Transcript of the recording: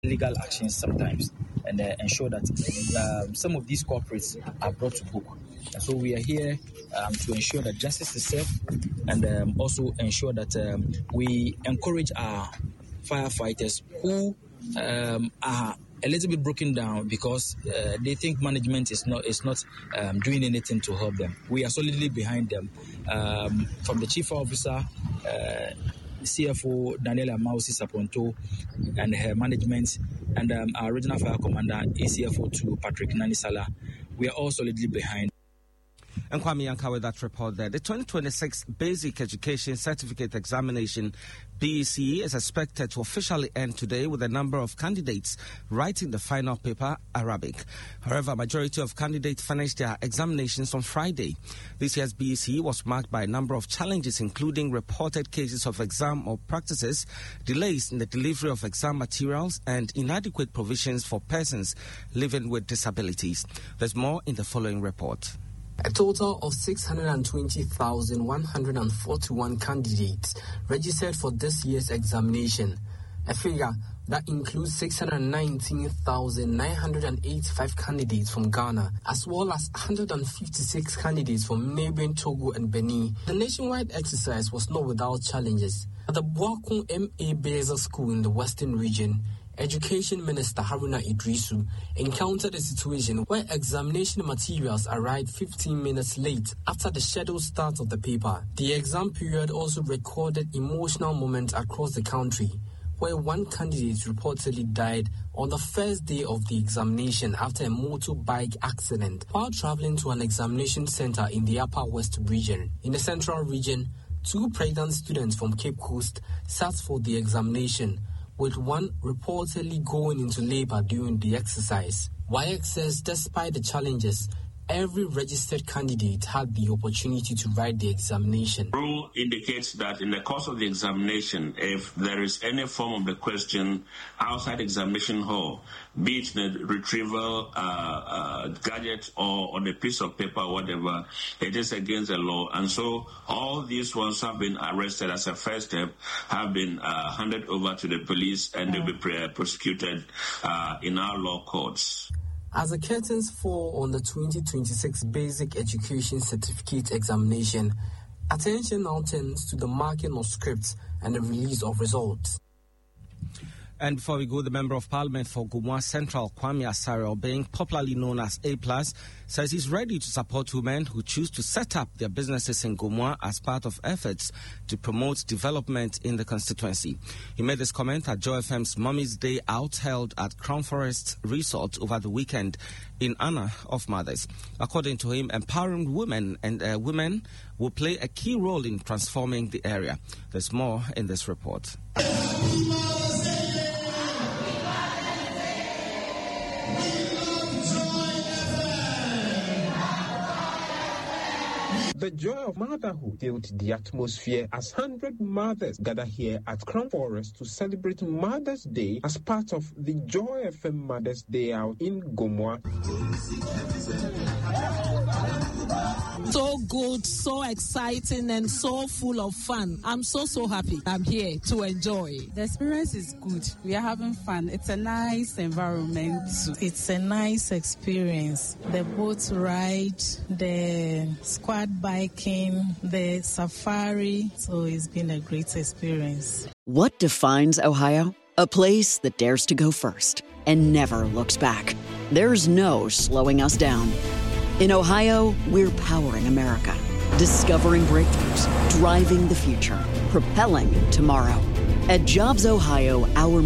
legal actions sometimes and ensure that some of these corporates are brought to book. And so we are here to ensure that justice is served and also ensure that we encourage our firefighters who are a little bit broken down because they think management is not doing anything to help them. We are solidly behind them. From the chief officer, CFO Daniela Mausi Saponto and her management, and our regional fire commander, ACFO 2 Patrick Nanisala, we are all solidly behind. And Kwame Yanka with that report there. The 2026 Basic Education Certificate Examination, BECE, is expected to officially end today with a number of candidates writing the final paper, Arabic. However, a majority of candidates finished their examinations on Friday. This year's BECE was marked by a number of challenges, including reported cases of exam or practices, delays in the delivery of exam materials, and inadequate provisions for persons living with disabilities. There's more in the following report. A total of 620,141 candidates registered for this year's examination, a figure that includes 619,985 candidates from Ghana, as well as 156 candidates from neighboring Togo and Benin. The nationwide exercise was not without challenges. At the Boakun M.A. Beza School in the Western Region, Education Minister Haruna Idrisu encountered a situation where examination materials arrived 15 minutes late after the scheduled start of the paper. The exam period also recorded emotional moments across the country, where one candidate reportedly died on the first day of the examination after a motorbike accident while traveling to an examination center in the Upper West region. In the Central region, 2 pregnant students from Cape Coast sat for the examination, with one reportedly going into labor during the exercise. WAEC says despite the challenges, every registered candidate had the opportunity to write the examination. The rule indicates that in the course of the examination, if there is any form of the question outside examination hall, be it the retrieval gadget or on a piece of paper, whatever, it is against the law. And so all these ones have been arrested as a first step, have been handed over to the police, and they'll be prosecuted in our law courts. As the curtains fall on the 2026 Basic Education Certificate Examination, attention now turns to the marking of scripts and the release of results. And before we go, the Member of Parliament for Gomoa Central, Kwame Asare, being popularly known as A+, says he's ready to support women who choose to set up their businesses in Gomoa as part of efforts to promote development in the constituency. He made this comment at Joy FM's Mommy's Day Out held at Crown Forest Resort over the weekend in honor of mothers. According to him, empowering women and women will play a key role in transforming the area. There's more in this report. The joy of motherhood filled the atmosphere as 100 mothers gather here at Crown Forest to celebrate Mother's Day as part of the Joy FM Mother's Day Out in Gomoa. So good, so exciting, and so full of fun. I'm so happy. I'm here to enjoy. The experience is good. We are having fun. It's a nice environment. It's a nice experience. The boat ride, the squad biking, the safari. So it's been a great experience. What defines Ohio? A place that dares to go first and never looks back. There's no slowing us down. In Ohio, we're powering America, discovering breakthroughs, driving the future, propelling tomorrow. At Jobs Ohio, our